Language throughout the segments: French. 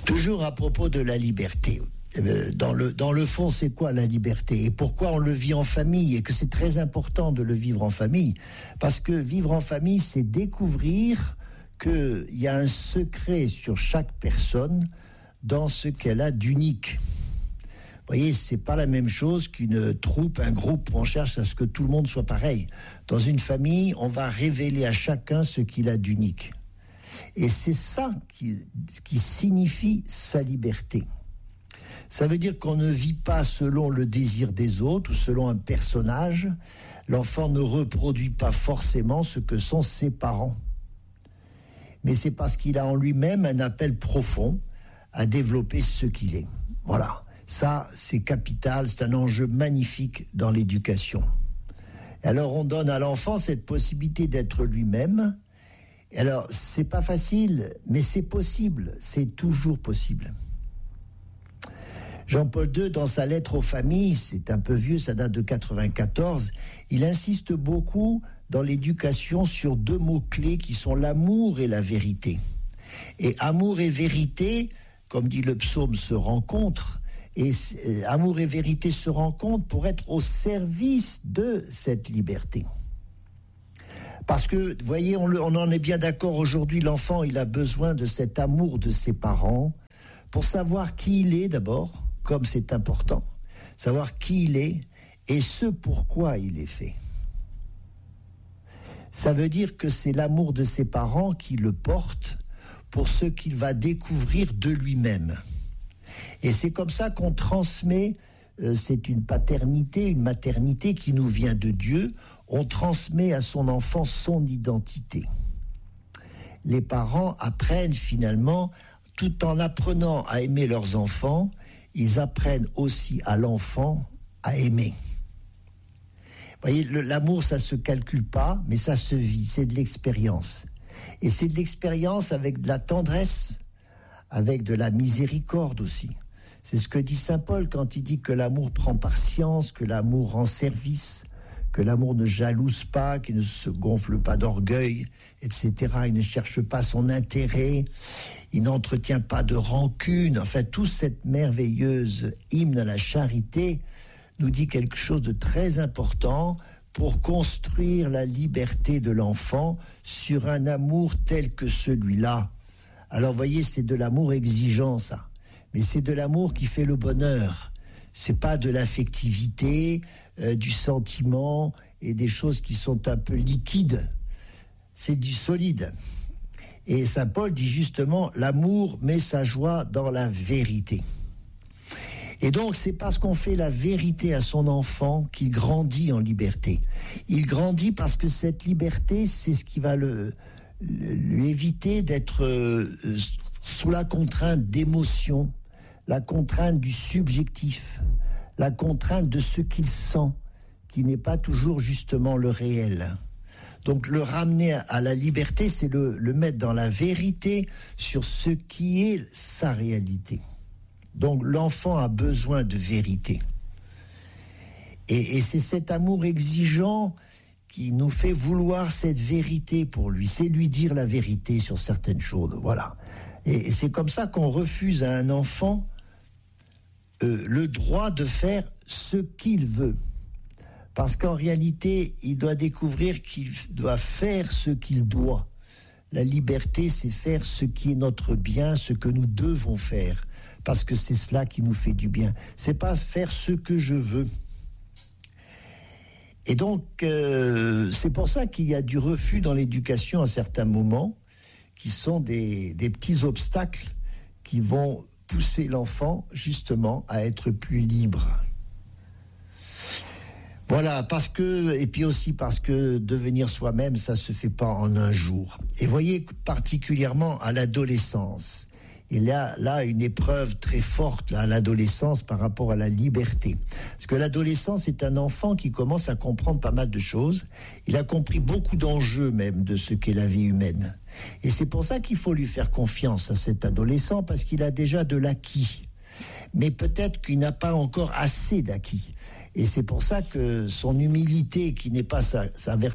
Toujours à propos de la liberté. Dans le fond, c'est quoi la liberté? Et pourquoi on le vit en famille? Et que c'est très important de le vivre en famille. Parce que vivre en famille, c'est découvrir qu'il y a un secret sur chaque personne dans ce qu'elle a d'unique. Vous voyez, c'est pas la même chose qu'une troupe, un groupe où on cherche à ce que tout le monde soit pareil. Dans une famille, on va révéler à chacun ce qu'il a d'unique. Et c'est ça qui signifie sa liberté. Ça veut dire qu'on ne vit pas selon le désir des autres ou selon un personnage. L'enfant ne reproduit pas forcément ce que sont ses parents. Mais c'est parce qu'il a en lui-même un appel profond à développer ce qu'il est. Voilà. Ça, c'est capital, c'est un enjeu magnifique dans l'éducation. Et alors, on donne à l'enfant cette possibilité d'être lui-même. Et alors, c'est pas facile, mais c'est possible, c'est toujours possible. Jean-Paul II, dans sa lettre aux familles, c'est un peu vieux, ça date de 94, il insiste beaucoup dans l'éducation sur deux mots-clés qui sont l'amour et la vérité. Et amour et vérité, comme dit le psaume, se rencontrent. Et amour et vérité se rencontrent pour être au service de cette liberté. Parce que, vous voyez, on en est bien d'accord aujourd'hui, l'enfant, il a besoin de cet amour de ses parents pour savoir qui il est d'abord, comme c'est important, savoir qui il est et ce pourquoi il est fait. Ça veut dire que c'est l'amour de ses parents qui le porte pour ce qu'il va découvrir de lui-même. Et c'est comme ça qu'on transmet, c'est une paternité, une maternité qui nous vient de Dieu, on transmet à son enfant son identité. Les parents apprennent finalement, tout en apprenant à aimer leurs enfants, ils apprennent aussi à l'enfant à aimer. Vous voyez, l'amour, ça ne se calcule pas, mais ça se vit, c'est de l'expérience. Et c'est de l'expérience avec de la tendresse, avec de la miséricorde aussi. C'est ce que dit saint Paul quand il dit que l'amour prend patience, que l'amour rend service, que l'amour ne jalouse pas, qu'il ne se gonfle pas d'orgueil, etc. Il ne cherche pas son intérêt, il n'entretient pas de rancune. Enfin, toute cette merveilleuse hymne à la charité nous dit quelque chose de très important pour construire la liberté de l'enfant sur un amour tel que celui-là. Alors, vous voyez, c'est de l'amour exigeant, ça. Mais c'est de l'amour qui fait le bonheur. C'est pas de l'affectivité, du sentiment et des choses qui sont un peu liquides. C'est du solide. Et saint Paul dit justement, l'amour met sa joie dans la vérité. Et donc, c'est parce qu'on fait la vérité à son enfant qu'il grandit en liberté. Il grandit parce que cette liberté, c'est ce qui va lui éviter d'être sous la contrainte d'émotions, la contrainte du subjectif, la contrainte de ce qu'il sent, qui n'est pas toujours justement le réel. Donc le ramener à la liberté, c'est le mettre dans la vérité sur ce qui est sa réalité. Donc l'enfant a besoin de vérité. Et c'est cet amour exigeant qui nous fait vouloir cette vérité pour lui. C'est lui dire la vérité sur certaines choses, voilà. Et c'est comme ça qu'on refuse à un enfant le droit de faire ce qu'il veut. Parce qu'en réalité, il doit découvrir qu'il doit faire ce qu'il doit. La liberté, c'est faire ce qui est notre bien, ce que nous devons faire. Parce que c'est cela qui nous fait du bien. C'est pas faire ce que je veux. Et donc, c'est pour ça qu'il y a du refus dans l'éducation à certains moments, qui sont des petits obstacles qui vont pousser l'enfant justement à être plus libre. Voilà, parce que, et puis aussi parce que devenir soi-même, ça se fait pas en un jour. Et voyez, particulièrement à l'adolescence, il y a là une épreuve très forte là, à l'adolescence par rapport à la liberté. Parce que l'adolescence est un enfant qui commence à comprendre pas mal de choses. Il a compris beaucoup d'enjeux même de ce qu'est la vie humaine. Et c'est pour ça qu'il faut lui faire confiance à cet adolescent, parce qu'il a déjà de l'acquis. Mais peut-être qu'il n'a pas encore assez d'acquis. Et c'est pour ça que son humilité, qui n'est pas sa vertu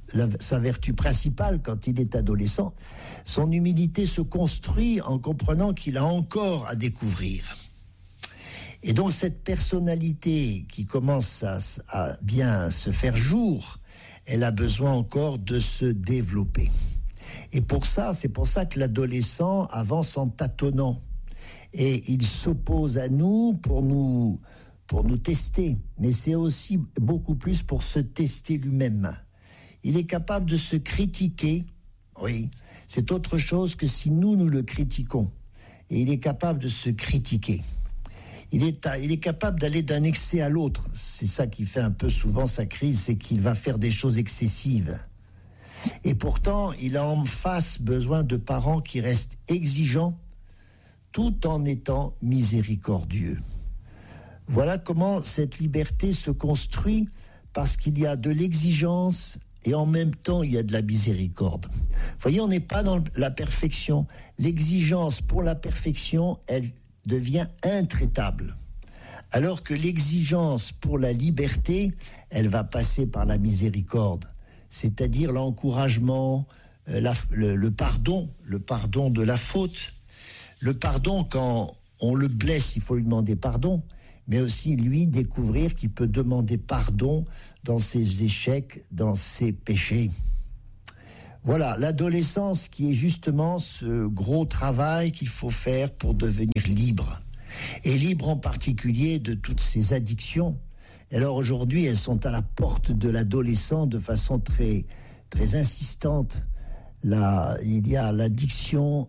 sa vertu principale quand il est adolescent, son humilité se construit en comprenant qu'il a encore à découvrir. Et donc cette personnalité qui commence à bien se faire jour, elle a besoin encore de se développer. Et c'est pour ça que l'adolescent avance en tâtonnant. Et il s'oppose à nous pour nous tester. Mais c'est aussi beaucoup plus pour se tester lui-même. Il est capable de se critiquer. Oui, c'est autre chose que si nous le critiquons. Et il est capable de se critiquer. Il est capable d'aller d'un excès à l'autre. C'est ça qui fait un peu souvent sa crise, c'est qu'il va faire des choses excessives. Et pourtant, il a en face besoin de parents qui restent exigeants tout en étant miséricordieux. Voilà comment cette liberté se construit, parce qu'il y a de l'exigence et en même temps il y a de la miséricorde. Vous voyez, on n'est pas dans la perfection. L'exigence pour la perfection, elle devient intraitable. Alors que l'exigence pour la liberté, elle va passer par la miséricorde, c'est-à-dire l'encouragement, le pardon de la faute. Le pardon, quand on le blesse, il faut lui demander pardon, mais aussi lui découvrir qu'il peut demander pardon dans ses échecs, dans ses péchés. Voilà, l'adolescence qui est justement ce gros travail qu'il faut faire pour devenir libre. Et libre en particulier de toutes ces addictions. Et alors aujourd'hui, elles sont à la porte de l'adolescent de façon très, très insistante. Là, il y a l'addiction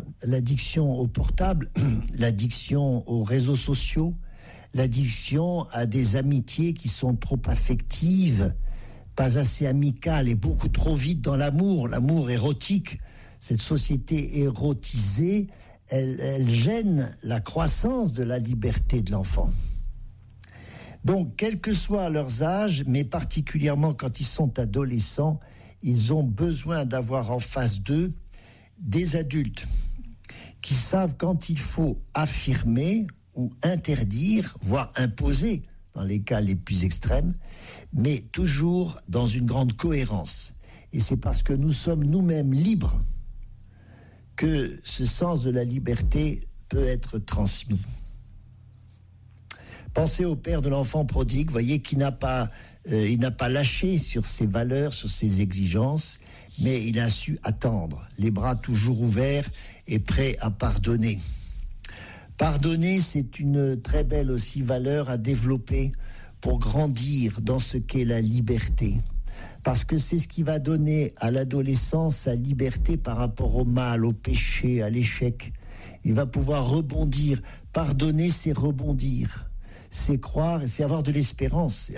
au portable, l'addiction aux réseaux sociaux, l'addiction à des amitiés qui sont trop affectives, pas assez amicales et beaucoup trop vite dans l'amour érotique. Cette société érotisée, elle gêne la croissance de la liberté de l'enfant. Donc, quel que soit leurs âges, mais particulièrement quand ils sont adolescents, ils ont besoin d'avoir en face d'eux des adultes qui savent quand il faut affirmer ou interdire, voire imposer, dans les cas les plus extrêmes, mais toujours dans une grande cohérence. Et c'est parce que nous sommes nous-mêmes libres que ce sens de la liberté peut être transmis. Pensez au père de l'enfant prodigue, voyez, il n'a pas lâché sur ses valeurs, sur ses exigences, mais il a su attendre, les bras toujours ouverts et prêts à pardonner. Pardonner, c'est une très belle aussi valeur à développer pour grandir dans ce qu'est la liberté. Parce que c'est ce qui va donner à l'adolescent sa liberté par rapport au mal, au péché, à l'échec. Il va pouvoir rebondir. Pardonner, c'est rebondir. C'est croire et c'est avoir de l'espérance.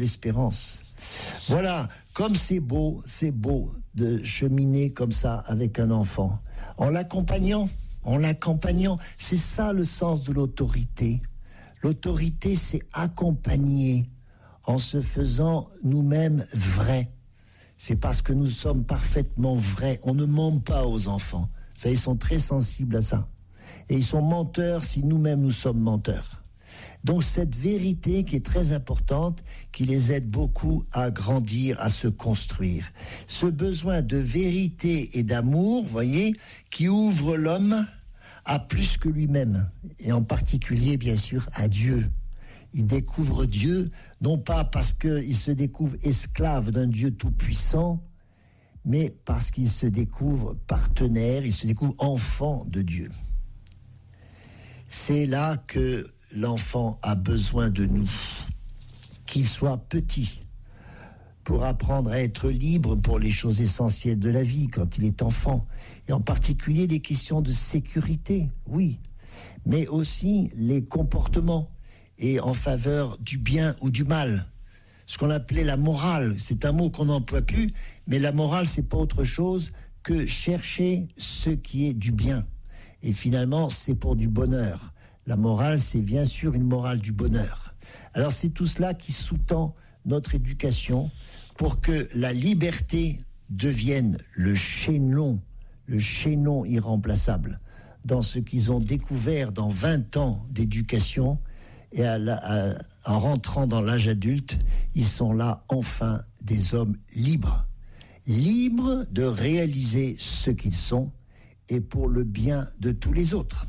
Voilà, comme c'est beau de cheminer comme ça avec un enfant. En l'accompagnant, c'est ça le sens de l'autorité. L'autorité, c'est accompagner en se faisant nous-mêmes vrais. C'est parce que nous sommes parfaitement vrais. On ne ment pas aux enfants. Ça, ils sont très sensibles à ça. Et ils sont menteurs si nous-mêmes nous sommes menteurs. Donc cette vérité qui est très importante, qui les aide beaucoup à grandir, à se construire. Ce besoin de vérité et d'amour, voyez, qui ouvre l'homme à plus que lui-même. Et en particulier, bien sûr, à Dieu. Il découvre Dieu, non pas parce qu'il se découvre esclave d'un Dieu tout-puissant, mais parce qu'il se découvre partenaire, il se découvre enfant de Dieu. C'est là que l'enfant a besoin de nous, qu'il soit petit, pour apprendre à être libre pour les choses essentielles de la vie quand il est enfant, et en particulier les questions de sécurité, oui, mais aussi les comportements, et en faveur du bien ou du mal. Ce qu'on appelait la morale, c'est un mot qu'on n'emploie plus, mais la morale, c'est pas autre chose que chercher ce qui est du bien. Et finalement, c'est pour du bonheur. La morale, c'est bien sûr une morale du bonheur. Alors c'est tout cela qui sous-tend notre éducation pour que la liberté devienne le chaînon irremplaçable dans ce qu'ils ont découvert dans 20 ans d'éducation. Et en rentrant dans l'âge adulte, ils sont là enfin des hommes libres. libres de réaliser ce qu'ils sont et pour le bien de tous les autres.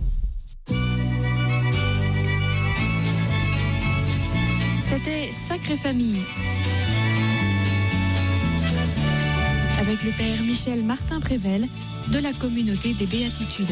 C'était Sacrée Famille avec le père Michel Martin-Prével de la communauté des Béatitudes.